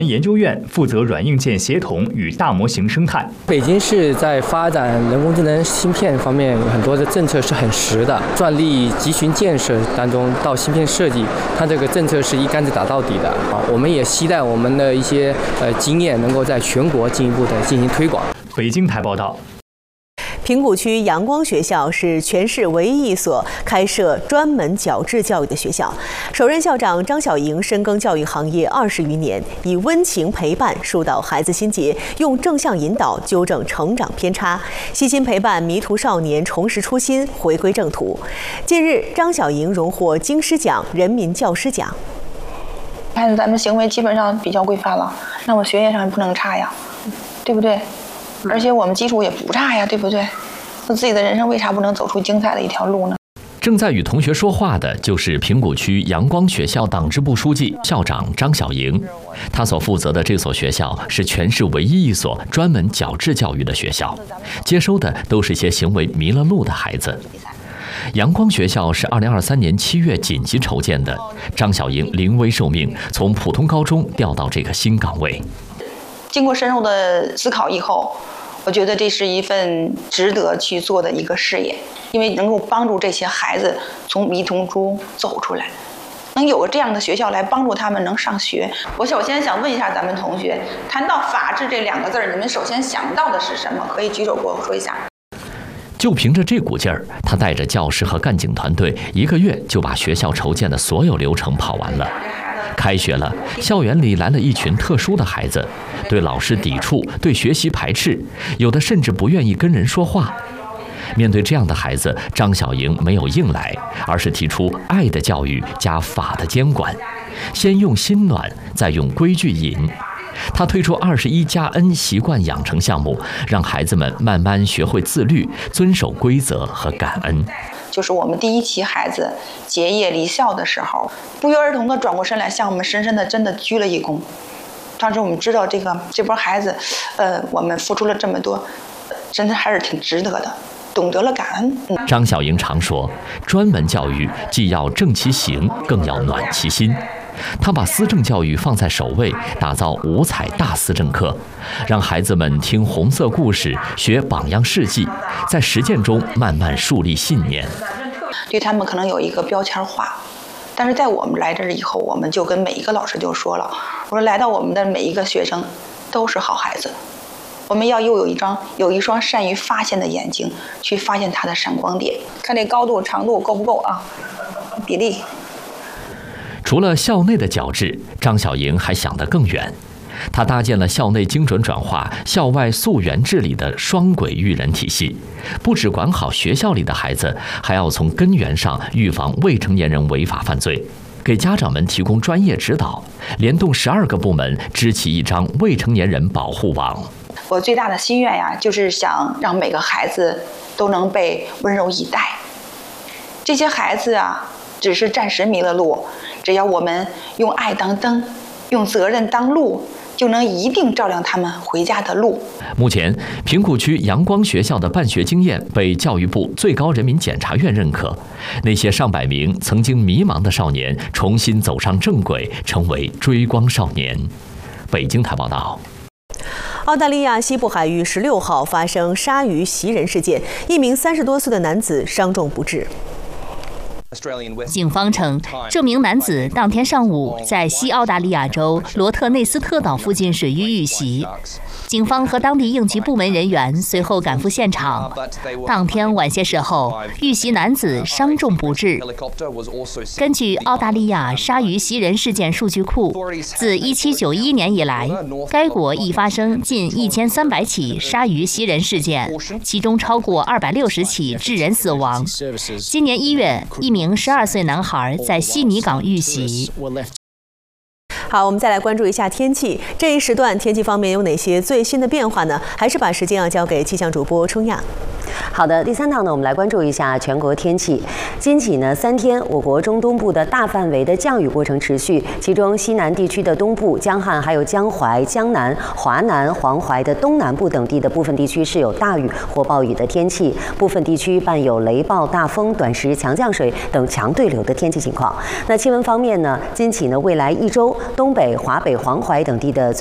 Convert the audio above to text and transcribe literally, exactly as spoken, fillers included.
研究院负责软硬件协同与大模型生态。 北京市在发展人工智能芯片方面，很多的政策是很实的，专利集群建设当中到芯片设计，它这个政策是一竿子打到底的啊。我们也期待我们的一些呃经验能够在全国进一步的进行推广。 北京台报道。 平谷区阳光学校是全市唯一一所开设专门矫治教育的学校。首任校长张小莹深耕教育行业二十余年，以温情陪伴疏导孩子心结，用正向引导纠正成长偏差，悉心陪伴迷途少年重拾初心，回归正途。近日，张小莹荣获京师奖、人民教师奖。 看咱们行为基本上比较规范了，那我学业上也不能差呀，对不对？而且我们基础也不差呀，对不对？我自己的人生为啥不能走出精彩的一条路呢？ 正在与同学说话的就是平谷区阳光学校党支部书记、校长张小莹。他所负责的这所学校是全市唯一一所专门矫治教育的学校，接收的都是些行为迷了路的孩子。阳光学校是二零二三年七月紧急筹建的，张小莹临危受命，从普通高中调到这个新岗位。 经过深入的思考以后，我觉得这是一份值得去做的一个事业，因为能够帮助这些孩子从迷途中走出来，能有个这样的学校来帮助他们能上学。我首先想问一下咱们同学，谈到法治这两个字儿，你们首先想到的是什么？可以举手给我说一下。 就凭着这股劲儿，他带着教师和干警团队，一个月就把学校筹建的所有流程跑完了。开学了，校园里来了一群特殊的孩子，对老师抵触，对学习排斥，有的甚至不愿意跟人说话。面对这样的孩子，张小莹没有硬来，而是提出爱的教育加法的监管，先用心暖，再用规矩引。他推出二十一加 N 习惯养成项目，让孩子们慢慢学会自律、遵守规则和感恩。 就是我们第一期孩子结业离校的时候，不约而同地转过身来，向我们深深的真的鞠了一躬。当时我们知道这个这波孩子，呃，我们付出了这么多，真的还是挺值得的，懂得了感恩。嗯、 张小莹常说，专门教育既要正其形，更要暖其心。他把思政教育放在首位，打造五彩大思政课，让孩子们听红色故事，学榜样事迹，在实践中慢慢树立信念。 对他们可能有一个标签化，但是在我们来这儿以后，我们就跟每一个老师就说了，我说来到我们的每一个学生都是好孩子，我们要又有一张有一双善于发现的眼睛，去发现他的闪光点，看这高度长度够不够啊，比例。 除了校内的矫治，张小莹还想得更远。他搭建了校内精准转化、校外溯源治理的双轨育人体系，不只管好学校里的孩子，还要从根源上预防未成年人违法犯罪，给家长们提供专业指导，联动十二个部门，织起一张未成年人保护网。 我最大的心愿呀，就是想让每个孩子都能被温柔以待。这些孩子啊，只是暂时迷了路，只要我们用爱当灯，用责任当路，就能一定照亮他们回家的路。 目前，平谷区阳光学校的办学经验被教育部最高人民检察院认可，那些上百名曾经迷茫的少年重新走上正轨，成为追光少年。北京台报道。 澳大利亚西部海域十六号发生鲨鱼袭人事件，一名三十多岁的男子伤重不治。 警方称，这名男子当天上午在西澳大利亚州罗特内斯特岛附近水域遇袭。警方和当地应急部门人员随后赶赴现场。当天晚些时候，遇袭男子伤重不治。根据澳大利亚鲨鱼袭人事件数据库，自一七九一年以来，该国已发生近一千三百起鲨鱼袭人事件，其中超过二百六十起致人死亡。今年一月，一名十二岁男孩在悉尼港遇袭。 好，我们再来关注一下天气。这一时段天气方面有哪些最新的变化呢？还是把时间要交给气象主播春亚。 好的，第三趟呢，我们来关注一下全国天气。今起呢三天，我国中东部的大范围的降雨过程持续，其中西南地区的东部、江汉还有江淮、江南、华南、黄淮的东南部等地的部分地区是有大雨或暴雨的天气，部分地区伴有雷暴、大风、短时强降水等强对流的天气情况。那气温方面呢，今起呢未来一周，东北、华北、黄淮等地的